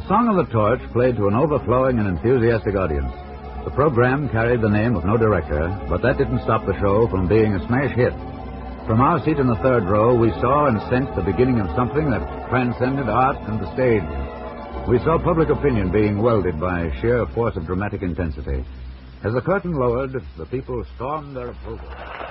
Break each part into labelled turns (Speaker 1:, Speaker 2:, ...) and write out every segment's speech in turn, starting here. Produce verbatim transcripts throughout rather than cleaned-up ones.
Speaker 1: Song of the Torch played to an overflowing and enthusiastic audience. The program carried the name of no director, but that didn't stop the show from being a smash hit. From our seat in the third row, we saw and sensed the beginning of something that transcended art and the stage. We saw public opinion being welded by sheer force of dramatic intensity. As the curtain lowered, the people stormed their approval.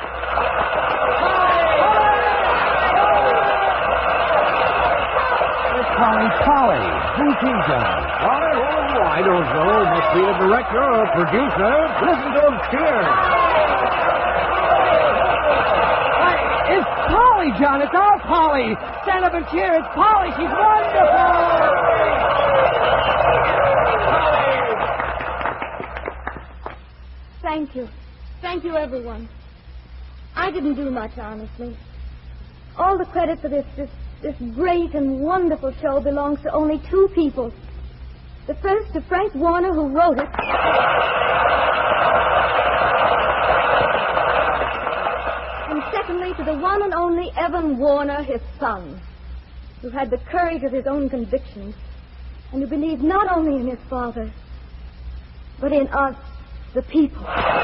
Speaker 2: It's Polly Polly. Who's he, John?
Speaker 3: Polly? Oh, I don't know. Must be a director or a producer. Listen to him cheer.
Speaker 2: It's Polly, John. It's our Polly. Stand up and cheer. It's Polly. She's wonderful.
Speaker 4: Thank you. Thank you, everyone. I didn't do much, honestly. All the credit for this, this, this great and wonderful show belongs to only two people. The first to Frank Warner, who wrote it. And secondly, to the one and only Evan Warner, his son, who had the courage of his own convictions and who believed not only in his father, but in us, the people.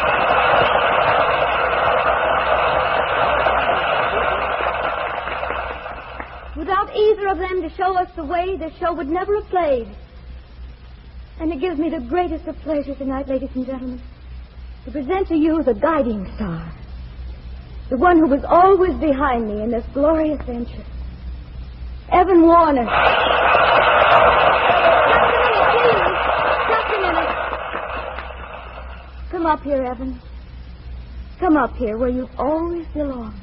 Speaker 4: Without either of them to show us the way, this show would never have played. And it gives me the greatest of pleasure tonight, ladies and gentlemen, to present to you the guiding star, the one who was always behind me in this glorious venture, Evan Warner. Just a minute, please. Just a minute. Come up here, Evan. Come up here where you've always belonged.